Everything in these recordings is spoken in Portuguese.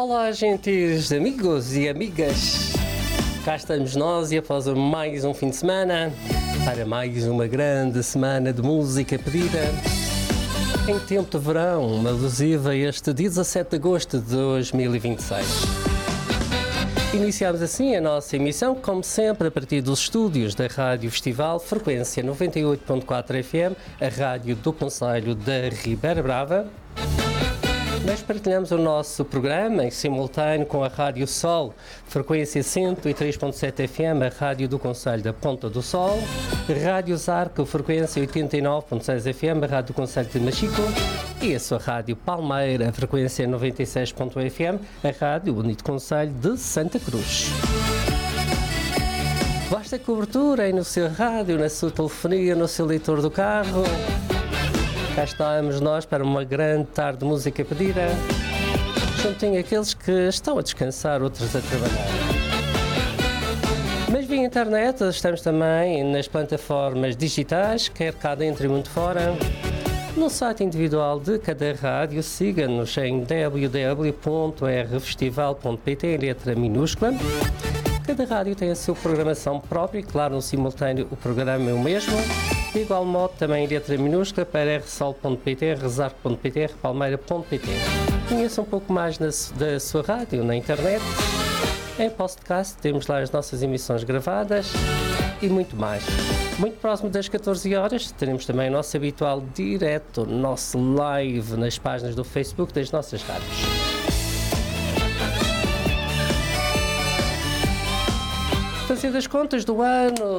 Olá, gentis amigos e amigas. Cá estamos nós e após mais um fim de semana, para mais uma grande semana de música pedida. Em tempo de verão, alusiva este dia 17 de agosto de 2026. Iniciamos assim a nossa emissão, como sempre, a partir dos estúdios da Rádio Festival, frequência 98.4 FM, a rádio do Concelho da Ribeira Brava. Nós partilhamos o nosso programa em simultâneo com a Rádio Sol, frequência 103.7 FM, a rádio do Concelho da Ponta do Sol, Rádio Zarco, frequência 89.6 FM, a rádio do Concelho de Machico, e a sua Rádio Palmeira, frequência 96.1 FM, a rádio Bonito Concelho de Santa Cruz. Vasta cobertura aí no seu rádio, na sua telefonia, no seu leitor do carro. Cá estamos nós para uma grande tarde de música pedida, juntinho aqueles que estão a descansar, outros a trabalhar. Mas via internet estamos também nas plataformas digitais, quer cá dentro e muito fora. No site individual de cada rádio, siga-nos em www.rfestival.pt em letra minúscula. Cada rádio tem a sua programação própria e, claro, no simultâneo o programa é o mesmo. De igual modo, também em letra minúscula para rsol.pt, rezar.pt, repalmeira.pt. Conheça um pouco mais da sua rádio na internet. Em podcast temos lá as nossas emissões gravadas e muito mais. Muito próximo das 14 horas teremos também o nosso habitual direto, nosso live nas páginas do Facebook das nossas rádios. Fazendo as contas do ano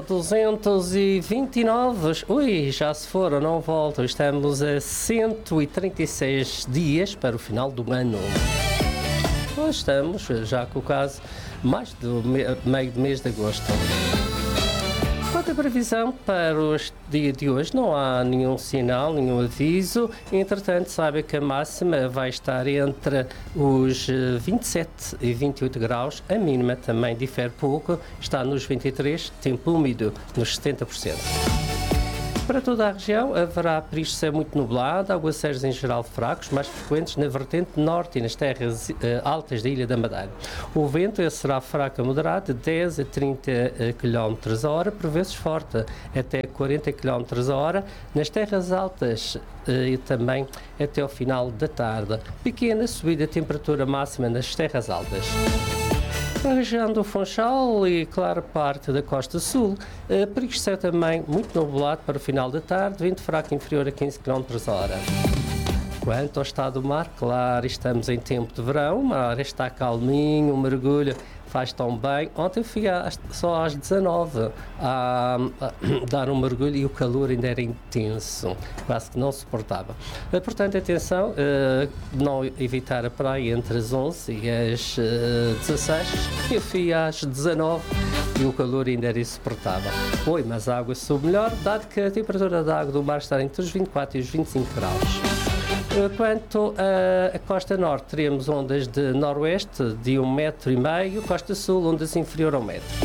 229, já se foram, não voltam, estamos a 136 dias para o final do ano. Nós estamos já com o caso mais do meio do mês de agosto. Quanto à previsão para o dia de hoje, não há nenhum sinal, nenhum aviso. Entretanto, sabe que a máxima vai estar entre os 27 e 28 graus. A mínima também difere pouco, está nos 23, tempo úmido nos 70%. Para toda a região haverá período de céu muito nublado, aguaceiros em geral fracos, mais frequentes na vertente norte e nas terras altas da Ilha da Madeira. O vento será fraco a moderado de 10 a 30 km/h, por vezes forte até 40 km/h, nas terras altas e também até ao final da tarde. Pequena subida de temperatura máxima nas terras altas. Para a região do Funchal e, claro, parte da Costa Sul, perigo de céu também muito nublado para o final da tarde, vento fraco inferior a 15 km/h. Quanto ao estado do mar, claro, estamos em tempo de verão, o mar está calminho, o mergulho faz tão bem. Ontem eu fui só às 19 a dar um mergulho e o calor ainda era intenso, quase que não suportava. Portanto, atenção, não evitar a praia entre as 11 e as 16. Eu fui às 19 e o calor ainda era insuportável. Mas a água soube melhor, dado que a temperatura da água do mar está entre os 24 e os 25 graus. Quanto à costa norte, teremos ondas de noroeste de 1,5 m, costa sul, ondas inferior a 1 metro.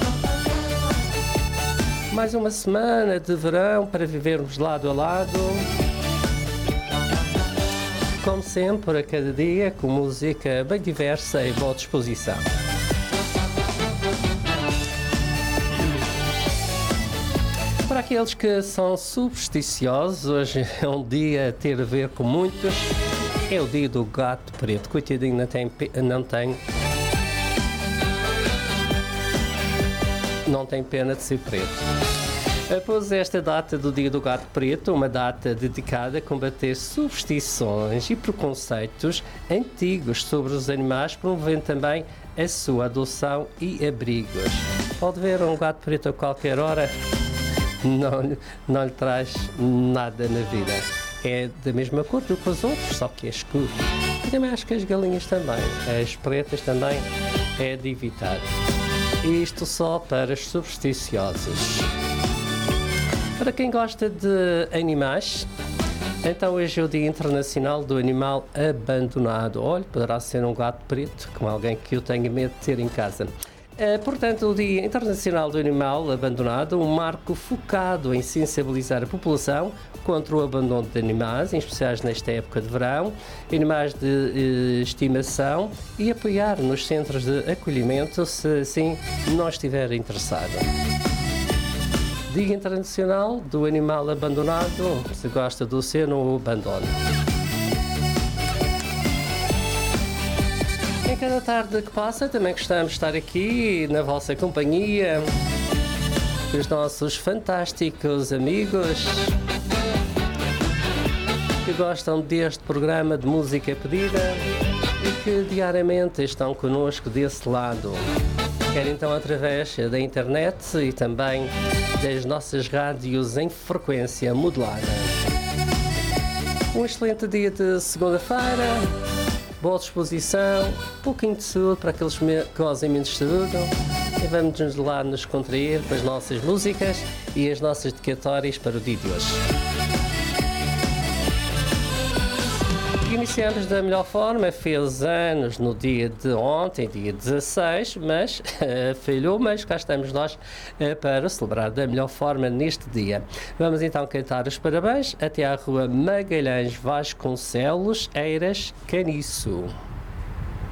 Mais uma semana de verão para vivermos lado a lado. Como sempre, a cada dia, com música bem diversa e boa disposição. Para aqueles que são supersticiosos, hoje é um dia a ter a ver com muitos. É o dia do gato preto. Coitadinho, não tem pena de ser preto. Após esta data do dia do gato preto, uma data dedicada a combater superstições e preconceitos antigos sobre os animais, promovendo também a sua adoção e abrigos. Pode ver um gato preto a qualquer hora. Não lhe traz nada na vida. É da mesma cor do que os outros, só que é escuro. E também acho que as galinhas também, as pretas também, é de evitar. Isto só para os supersticiosos. Para quem gosta de animais, então hoje é o Dia Internacional do Animal Abandonado. Olha, poderá ser um gato preto, com alguém que eu tenha medo de ter em casa. Portanto, o Dia Internacional do Animal Abandonado, um marco focado em sensibilizar a população contra o abandono de animais, em especial nesta época de verão, animais de estimação, e apoiar nos centros de acolhimento se assim não estiver interessado. Dia Internacional do Animal Abandonado, se gosta do ser, não o abandone. Em cada tarde que passa, também gostamos de estar aqui na vossa companhia, com os nossos fantásticos amigos que gostam deste programa de música pedida e que diariamente estão connosco desse lado, quer então através da internet e também das nossas rádios em frequência modulada. Um excelente dia de segunda-feira. Boa disposição, um pouquinho de saúde para aqueles que gozem menos de saúde, e vamos lá nos contrair com as nossas músicas e as nossas dedicatórias para o dia de hoje. Iniciamos da melhor forma, fez anos no dia de ontem, dia 16, mas falhou, mas cá estamos nós para celebrar da melhor forma neste dia. Vamos então cantar os parabéns até à rua Magalhães Vasconcelos, Eiras, Caniço.